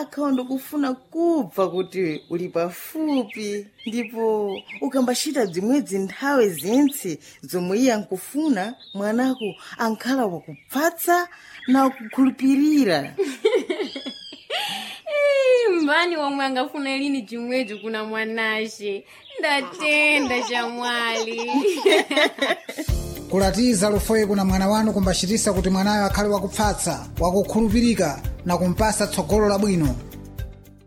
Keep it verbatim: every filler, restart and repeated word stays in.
akhondo kufuna kubva kuti uli pafupi ndipo ukambashita dzimwedzi nthawe zintsi zomwe iye ankufuna mwanako ankhala wakupfatsa na kukhulupirira. Mbani wamwe angafuna lini chimwechi kuna mwanache. Ndatenda chamwali. Kulatiza Lufoye kuna mwana wanu kumbashitisa kuti mwanayo akhale wakupfatsa, wakukhulupirika na kumpasa tsogolo labwino.